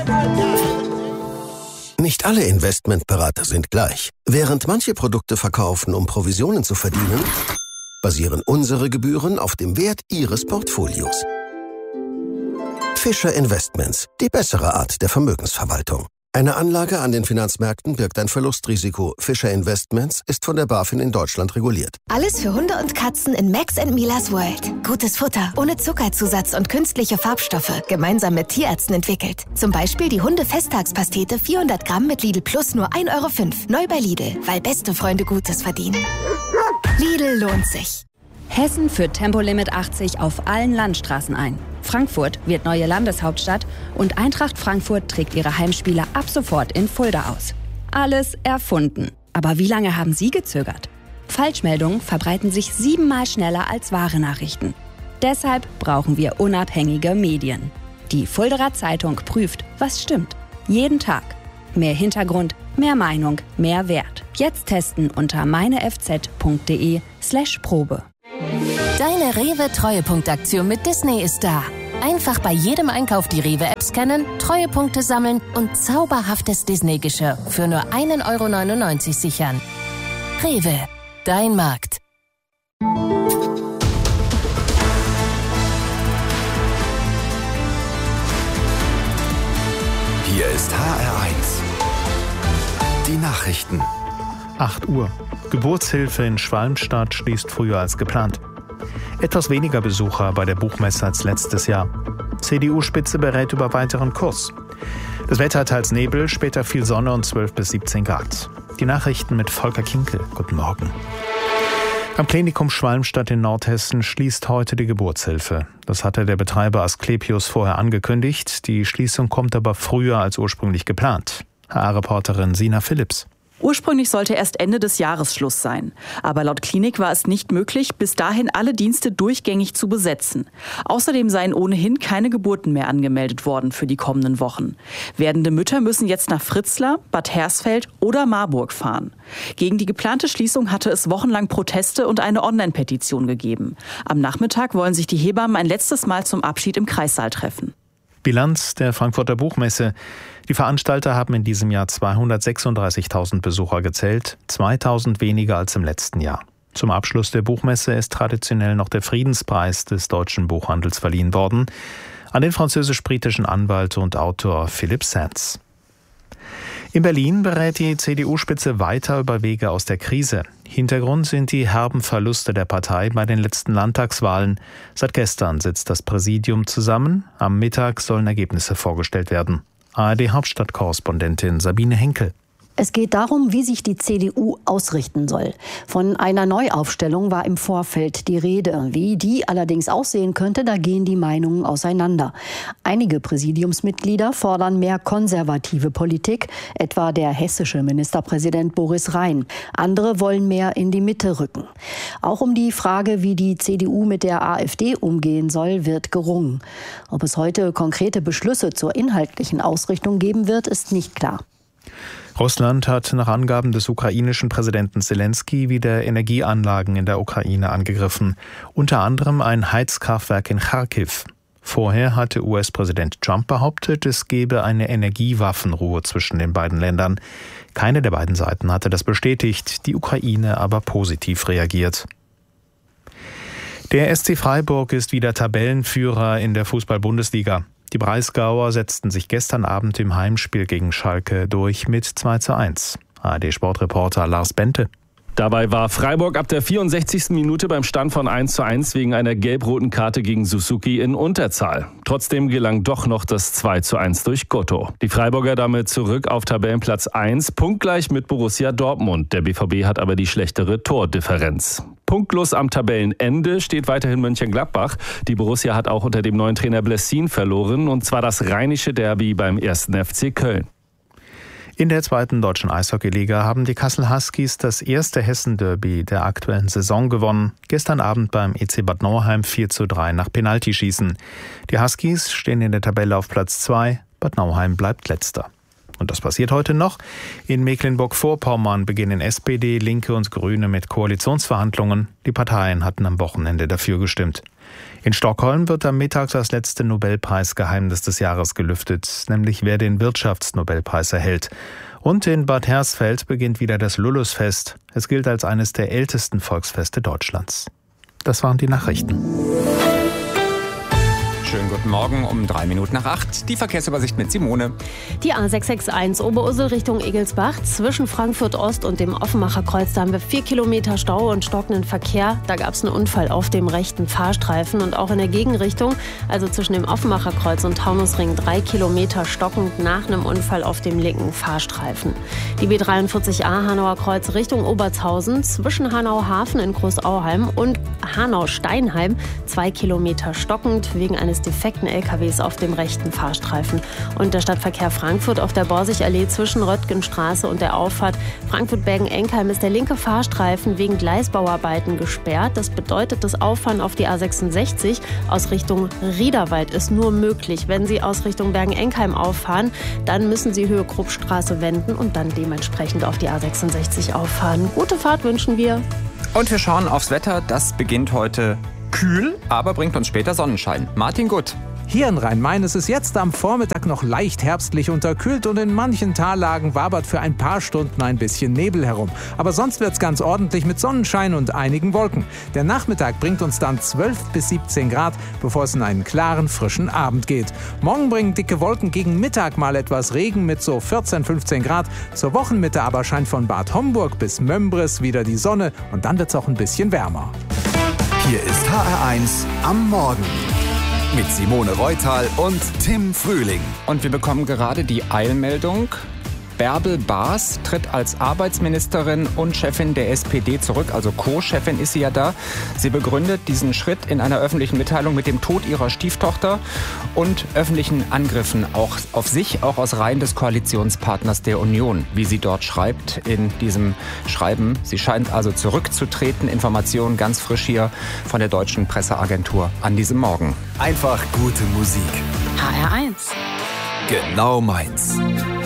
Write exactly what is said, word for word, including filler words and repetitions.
Nicht alle Investmentberater sind gleich. Während manche Produkte verkaufen, um Provisionen zu verdienen, basieren unsere Gebühren auf dem Wert Ihres Portfolios. Fischer Investments, die bessere Art der Vermögensverwaltung. Eine Anlage an den Finanzmärkten birgt ein Verlustrisiko. Fischer Investments ist von der BaFin in Deutschland reguliert. Alles für Hunde und Katzen in Max and Milas World. Gutes Futter, ohne Zuckerzusatz und künstliche Farbstoffe. Gemeinsam mit Tierärzten entwickelt. Zum Beispiel die Hunde-Festtagspastete vierhundert Gramm mit Lidl Plus nur ein Euro fünf. Neu bei Lidl, weil beste Freunde Gutes verdienen. Lidl lohnt sich. Hessen führt Tempolimit achtzig auf allen Landstraßen ein. Frankfurt wird neue Landeshauptstadt und Eintracht Frankfurt trägt ihre Heimspiele ab sofort in Fulda aus. Alles erfunden. Aber wie lange haben Sie gezögert? Falschmeldungen verbreiten sich siebenmal schneller als wahre Nachrichten. Deshalb brauchen wir unabhängige Medien. Die Fuldaer Zeitung prüft, was stimmt. Jeden Tag. Mehr Hintergrund, mehr Meinung, mehr Wert. Jetzt testen unter meinefz.de slash Probe. Deine Rewe-Treuepunktaktion mit Disney ist da. Einfach bei jedem Einkauf die Rewe-App scannen, Treuepunkte sammeln und zauberhaftes Disney-Geschirr für nur ein Euro neunundneunzig sichern. Rewe, dein Markt. Hier ist H R eins. Die Nachrichten. acht Uhr. Geburtshilfe in Schwalmstadt schließt früher als geplant. Etwas weniger Besucher bei der Buchmesse als letztes Jahr. C D U-Spitze berät über weiteren Kurs. Das Wetter teils Nebel, später viel Sonne und zwölf bis siebzehn Grad. Die Nachrichten mit Volker Kinkel. Guten Morgen. Am Klinikum Schwalmstadt in Nordhessen schließt heute die Geburtshilfe. Das hatte der Betreiber Asklepios vorher angekündigt. Die Schließung kommt aber früher als ursprünglich geplant. H R-Reporterin Sina Philipps. Ursprünglich sollte erst Ende des Jahres Schluss sein. Aber laut Klinik war es nicht möglich, bis dahin alle Dienste durchgängig zu besetzen. Außerdem seien ohnehin keine Geburten mehr angemeldet worden für die kommenden Wochen. Werdende Mütter müssen jetzt nach Fritzlar, Bad Hersfeld oder Marburg fahren. Gegen die geplante Schließung hatte es wochenlang Proteste und eine Online-Petition gegeben. Am Nachmittag wollen sich die Hebammen ein letztes Mal zum Abschied im Kreissaal treffen. Bilanz der Frankfurter Buchmesse. Die Veranstalter haben in diesem Jahr zweihundertsechsunddreißigtausend Besucher gezählt, zweitausend weniger als im letzten Jahr. Zum Abschluss der Buchmesse ist traditionell noch der Friedenspreis des deutschen Buchhandels verliehen worden an den französisch-britischen Anwalt und Autor Philippe Sands. In Berlin berät die C D U-Spitze weiter über Wege aus der Krise. Hintergrund sind die herben Verluste der Partei bei den letzten Landtagswahlen. Seit gestern sitzt das Präsidium zusammen. Am Mittag sollen Ergebnisse vorgestellt werden. A R D-Hauptstadtkorrespondentin Sabine Henkel. Es geht darum, wie sich die C D U ausrichten soll. Von einer Neuaufstellung war im Vorfeld die Rede. Wie die allerdings aussehen könnte, da gehen die Meinungen auseinander. Einige Präsidiumsmitglieder fordern mehr konservative Politik, etwa der hessische Ministerpräsident Boris Rhein. Andere wollen mehr in die Mitte rücken. Auch um die Frage, wie die C D U mit der AfD umgehen soll, wird gerungen. Ob es heute konkrete Beschlüsse zur inhaltlichen Ausrichtung geben wird, ist nicht klar. Russland hat nach Angaben des ukrainischen Präsidenten Zelensky wieder Energieanlagen in der Ukraine angegriffen, unter anderem ein Heizkraftwerk in Charkiw. Vorher hatte U S-Präsident Trump behauptet, es gebe eine Energiewaffenruhe zwischen den beiden Ländern. Keine der beiden Seiten hatte das bestätigt, die Ukraine aber positiv reagiert. Der S C Freiburg ist wieder Tabellenführer in der Fußball-Bundesliga. Die Breisgauer setzten sich gestern Abend im Heimspiel gegen Schalke durch mit zwei zu eins. A R D-Sportreporter Lars Bente. Dabei war Freiburg ab der vierundsechzigsten Minute beim Stand von eins zu eins wegen einer gelb-roten Karte gegen Suzuki in Unterzahl. Trotzdem gelang doch noch das zwei zu eins durch Gotto. Die Freiburger damit zurück auf Tabellenplatz eins, punktgleich mit Borussia Dortmund. Der B V B hat aber die schlechtere Tordifferenz. Punktlos am Tabellenende steht weiterhin Mönchengladbach. Die Borussia hat auch unter dem neuen Trainer Blessin verloren, und zwar das rheinische Derby beim ersten F C Köln. In der zweiten deutschen Eishockeyliga haben die Kassel Huskies das erste Hessen-Derby der aktuellen Saison gewonnen. Gestern Abend beim E C Bad Nauheim vier zu drei nach Penaltyschießen. Die Huskies stehen in der Tabelle auf Platz zwei, Bad Nauheim bleibt letzter. Und das passiert heute noch. In Mecklenburg-Vorpommern beginnen S P D, Linke und Grüne mit Koalitionsverhandlungen. Die Parteien hatten am Wochenende dafür gestimmt. In Stockholm wird am Mittag das letzte Nobelpreisgeheimnis des Jahres gelüftet, nämlich wer den Wirtschaftsnobelpreis erhält. Und in Bad Hersfeld beginnt wieder das Lullusfest. Es gilt als eines der ältesten Volksfeste Deutschlands. Das waren die Nachrichten. Schönen guten Morgen um drei Minuten nach acht. Die Verkehrsübersicht mit Simone. Die A sechs sechs eins Oberursel Richtung Egelsbach zwischen Frankfurt Ost und dem Offenbacher Kreuz. Da haben wir vier Kilometer Stau und stockenden Verkehr. Da gab es einen Unfall auf dem rechten Fahrstreifen. Und auch in der Gegenrichtung, also zwischen dem Offenbacher Kreuz und Taunusring, drei Kilometer stockend nach einem Unfall auf dem linken Fahrstreifen. Die B dreiundvierzig A Hanauer Kreuz Richtung Obertshausen zwischen Hanau-Hafen in Großauheim und Hanau-Steinheim. Zwei Kilometer stockend wegen eines defekten L K Ws auf dem rechten Fahrstreifen. Und der Stadtverkehr Frankfurt auf der Borsigallee zwischen Röttgenstraße und der Auffahrt Frankfurt-Bergen-Enkheim ist der linke Fahrstreifen wegen Gleisbauarbeiten gesperrt. Das bedeutet, das Auffahren auf die A sechsundsechzig aus Richtung Riederwald ist nur möglich. Wenn Sie aus Richtung Bergen-Enkheim auffahren, dann müssen Sie Höhe Kruppstraße wenden und dann dementsprechend auf die A sechsundsechzig auffahren. Gute Fahrt wünschen wir. Und wir schauen aufs Wetter. Das beginnt heute kühl, aber bringt uns später Sonnenschein. Martin Gutt. Hier in Rhein-Main ist es jetzt am Vormittag noch leicht herbstlich unterkühlt und in manchen Tallagen wabert für ein paar Stunden ein bisschen Nebel herum. Aber sonst wird's ganz ordentlich mit Sonnenschein und einigen Wolken. Der Nachmittag bringt uns dann zwölf bis siebzehn Grad, bevor es in einen klaren, frischen Abend geht. Morgen bringen dicke Wolken gegen Mittag mal etwas Regen mit so vierzehn, fünfzehn Grad. Zur Wochenmitte aber scheint von Bad Homburg bis Mömbris wieder die Sonne und dann wird's auch ein bisschen wärmer. Hier ist H R eins am Morgen mit Simone Reutal und Tim Frühling. Und wir bekommen gerade die Eilmeldung. Bärbel Baas tritt als Arbeitsministerin und Chefin der S P D zurück, also Co-Chefin ist sie ja da. Sie begründet diesen Schritt in einer öffentlichen Mitteilung mit dem Tod ihrer Stieftochter und öffentlichen Angriffen auch auf sich, auch aus Reihen des Koalitionspartners der Union, wie sie dort schreibt in diesem Schreiben. Sie scheint also zurückzutreten. Informationen ganz frisch hier von der Deutschen Presseagentur an diesem Morgen. Einfach gute Musik. H R eins. Genau meins.